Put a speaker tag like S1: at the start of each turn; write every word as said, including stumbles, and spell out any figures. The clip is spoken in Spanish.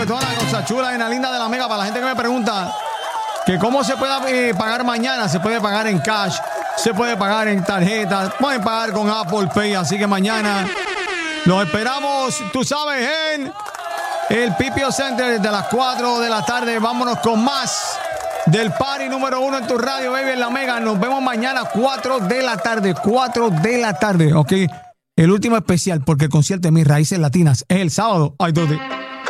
S1: toda la cosa chula y la linda de la Mega. Para la gente que me pregunta que cómo se puede eh, pagar mañana, se puede pagar en cash, se puede pagar en tarjeta, pueden pagar con Apple Pay. Así que mañana los esperamos, tú sabes, en el Pipio Center desde las cuatro de la tarde. Vámonos con más del party número uno en tu radio, baby, en la Mega. Nos vemos mañana cuatro de la tarde, cuatro de la tarde, ok. El último especial, porque el concierto de Mis Raíces Latinas es el sábado. Ay, Toti.